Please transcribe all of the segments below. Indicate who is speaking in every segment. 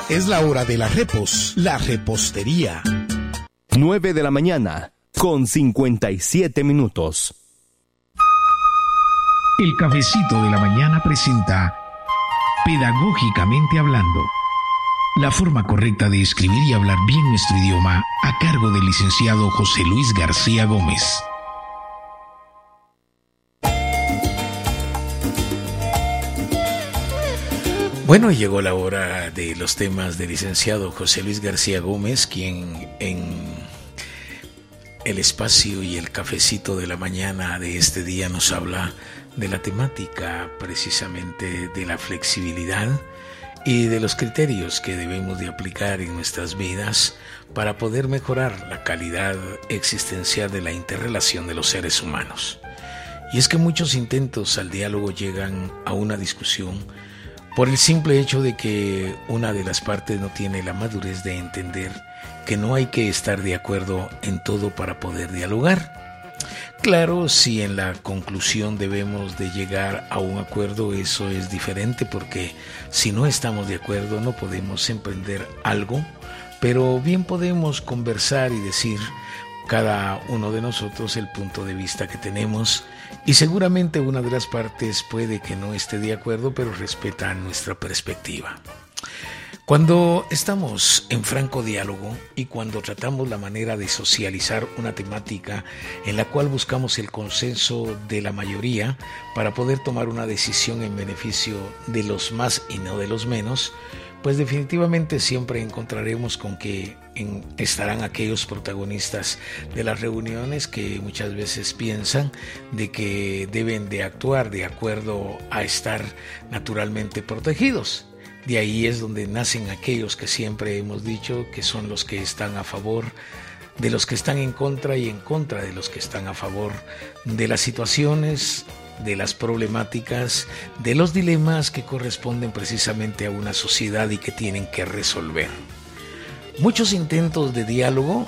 Speaker 1: Es la hora de la repos, la repostería.
Speaker 2: 9 de la mañana, con 57 minutos.
Speaker 3: El cafecito de la mañana presenta Pedagógicamente Hablando, la forma correcta de escribir y hablar bien nuestro idioma, a cargo del licenciado José Luis García Gómez.
Speaker 4: Bueno, llegó la hora de los temas del licenciado José Luis García Gómez, quien en el espacio y el cafecito de la mañana de este día nos habla de la temática precisamente de la flexibilidad y de los criterios que debemos de aplicar en nuestras vidas para poder mejorar la calidad existencial de la interrelación de los seres humanos. Y es que muchos intentos al diálogo llegan a una discusión por el simple hecho de que una de las partes no tiene la madurez de entender que no hay que estar de acuerdo en todo para poder dialogar. Claro, si en la conclusión debemos de llegar a un acuerdo, eso es diferente, porque si no estamos de acuerdo no podemos emprender algo, pero bien podemos conversar y decir cada uno de nosotros el punto de vista que tenemos, y seguramente una de las partes puede que no esté de acuerdo, pero respeta nuestra perspectiva. Cuando estamos en franco diálogo y cuando tratamos la manera de socializar una temática en la cual buscamos el consenso de la mayoría para poder tomar una decisión en beneficio de los más y no de los menos, pues definitivamente siempre encontraremos con que estarán aquellos protagonistas de las reuniones que muchas veces piensan de que deben de actuar de acuerdo a estar naturalmente protegidos. De ahí es donde nacen aquellos que siempre hemos dicho que son los que están a favor de los que están en contra y en contra de los que están a favor de las situaciones, de las problemáticas, de los dilemas que corresponden precisamente a una sociedad y que tienen que resolver. Muchos intentos de diálogo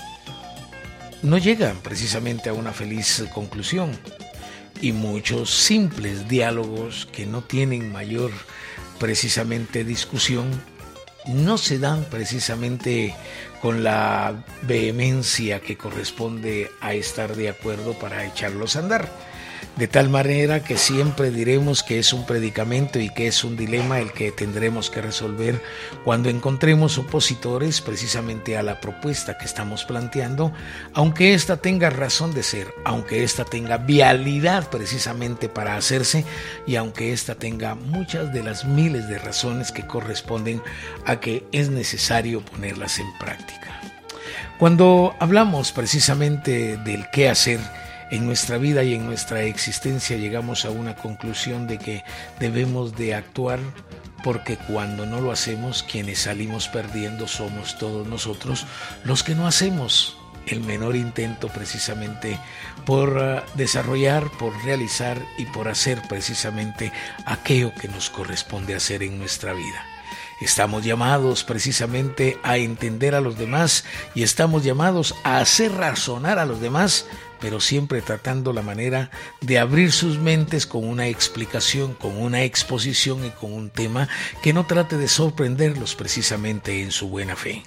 Speaker 4: no llegan precisamente a una feliz conclusión, y muchos simples diálogos que no tienen mayor precisamente discusión no se dan precisamente con la vehemencia que corresponde a estar de acuerdo para echarlos a andar. De tal manera que siempre diremos que es un predicamento y que es un dilema el que tendremos que resolver cuando encontremos opositores precisamente a la propuesta que estamos planteando, aunque ésta tenga razón de ser, aunque ésta tenga vialidad precisamente para hacerse, y aunque ésta tenga muchas de las miles de razones que corresponden a que es necesario ponerlas en práctica. Cuando hablamos precisamente del qué hacer en nuestra vida y en nuestra existencia, llegamos a una conclusión de que debemos de actuar, porque cuando no lo hacemos, quienes salimos perdiendo somos todos nosotros los que no hacemos el menor intento precisamente por desarrollar, por realizar y por hacer precisamente aquello que nos corresponde hacer en nuestra vida. Estamos llamados precisamente a entender a los demás y estamos llamados a hacer razonar a los demás, pero siempre tratando la manera de abrir sus mentes con una explicación, con una exposición y con un tema que no trate de sorprenderlos precisamente en su buena fe.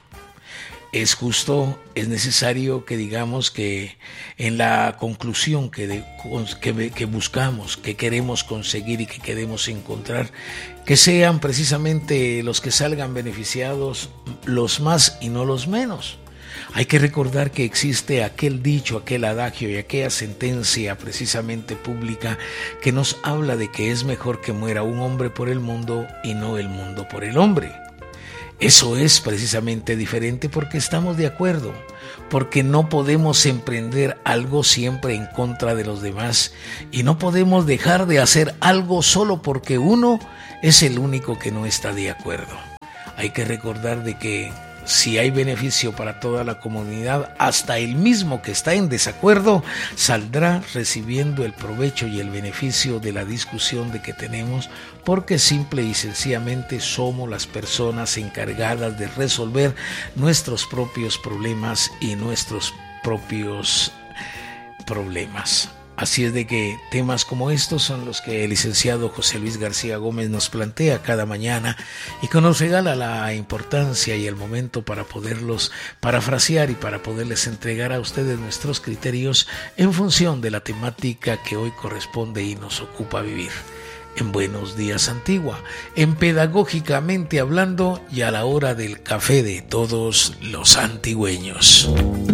Speaker 4: Es justo, es necesario que digamos que en la conclusión que buscamos, que queremos conseguir y que queremos encontrar, que sean precisamente los que salgan beneficiados los más y no los menos. Hay que recordar que existe aquel dicho, aquel adagio y aquella sentencia precisamente pública que nos habla de que es mejor que muera un hombre por el mundo y no el mundo por el hombre. Eso es precisamente diferente porque estamos de acuerdo, porque no podemos emprender algo siempre en contra de los demás y no podemos dejar de hacer algo solo porque uno es el único que no está de acuerdo. Hay que recordar de que si hay beneficio para toda la comunidad, hasta el mismo que está en desacuerdo saldrá recibiendo el provecho y el beneficio de la discusión de que tenemos, porque simple y sencillamente somos las personas encargadas de resolver nuestros propios problemas y nuestros propios problemas. Así es de que temas como estos son los que el licenciado José Luis García Gómez nos plantea cada mañana y que nos regala la importancia y el momento para poderlos parafrasear y para poderles entregar a ustedes nuestros criterios en función de la temática que hoy corresponde y nos ocupa vivir. En Buenos Días Antigua, en Pedagógicamente Hablando y a la hora del café de todos los antigüeños.